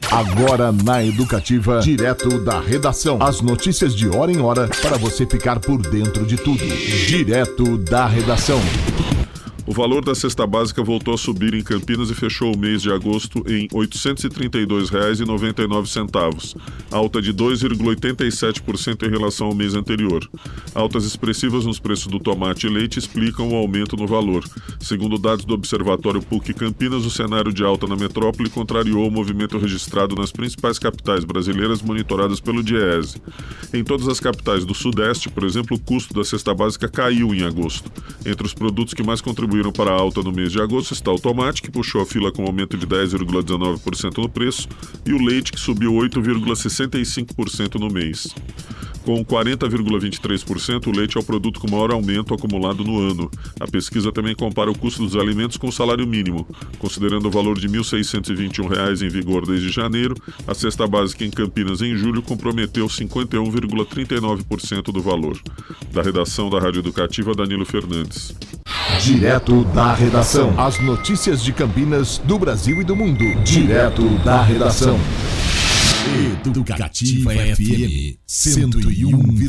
Agora na Educativa, direto da redação. As notícias de hora em hora para você ficar por dentro de tudo. Direto da redação. O valor da cesta básica voltou a subir em Campinas e fechou o mês de agosto em R$ 832,99, alta de 2,87% em relação ao mês anterior. Altas expressivas nos preços do tomate e leite explicam o aumento no valor. Segundo dados do Observatório PUC Campinas, o cenário de alta na metrópole contrariou o movimento registrado nas principais capitais brasileiras monitoradas pelo DIEESE. Em todas as capitais do Sudeste, por exemplo, o custo da cesta básica caiu em agosto. Entre os produtos que mais contribuíram para a alta no mês de agosto está o tomate, que puxou a fila com aumento de 10,19% no preço, e o leite, que subiu 8,65% no mês. Com 40,23%, o leite é o produto com maior aumento acumulado no ano. A pesquisa também compara o custo dos alimentos com o salário mínimo. Considerando o valor de R$ 1.621 em vigor desde janeiro, a cesta básica em Campinas em julho comprometeu 51,39% do valor. Da redação da Rádio Educativa, Danilo Fernandes. Direto da redação. As notícias de Campinas, do Brasil e do mundo. Direto da redação. Educativa FM 101,7.